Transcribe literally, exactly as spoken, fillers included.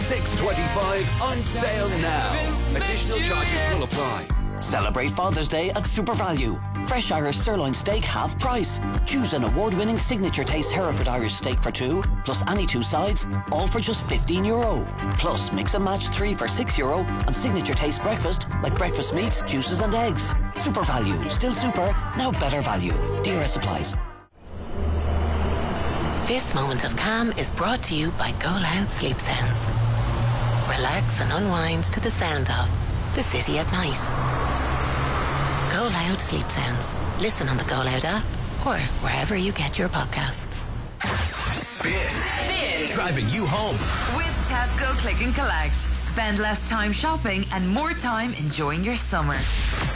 six twenty-five on sale now. Additional charges will apply. Celebrate Father's Day at Super Value. Fresh Irish sirloin steak half price. Choose an award-winning signature taste Hereford Irish steak for two, plus any two sides, all for just fifteen euro. Plus mix and match three for six euro and signature taste breakfast like breakfast meats, juices and eggs. Super Value. Still super, now better value. D R S applies. This moment of calm is brought to you by Go Loud Sleep Sounds. Relax and unwind to the sound of the city at night. Go Loud Sleep Sounds. Listen on the Go Loud app or wherever you get your podcasts. Spin. Spin. Driving you home. With Tesco Click and Collect. Spend less time shopping and more time enjoying your summer.